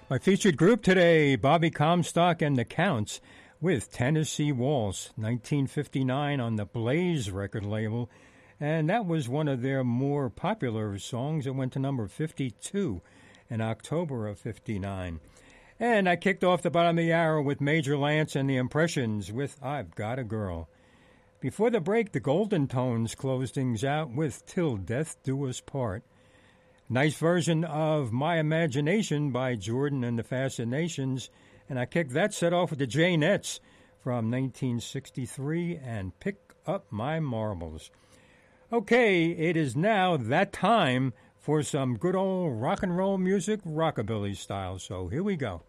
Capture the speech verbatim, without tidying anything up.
My featured group today, Bobby Comstock and the Counts with Tennessee Waltz, nineteen fifty-nine on the Blaze record label, and that was one of their more popular songs. It went to number fifty-two in October of fifty-nine. And I kicked off the bottom of the hour with Major Lance and the Impressions with I've Got a Girl. Before the break, the Golden Tones closed things out with Till Death Do Us Part. Nice version of My Imagination by Jordan and the Fascinations, and I kicked that set off with the Janettes from nineteen sixty-three and Pick Up My Marbles. Okay, it is now that time for some good old rock and roll music, rockabilly style, so here we go.